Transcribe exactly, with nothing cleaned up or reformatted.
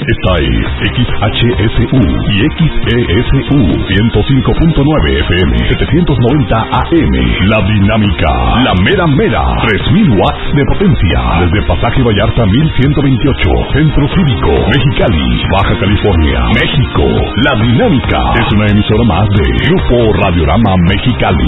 Esta es X H S U y X E S U ciento cinco punto nueve F M, setecientos noventa A M. La Dinámica, la mera mera, tres mil watts de potencia. Desde Pasaje Vallarta mil ciento veintiocho, Centro Cívico, Mexicali, Baja California, México. La Dinámica es una emisora más de Grupo Radiorama Mexicali.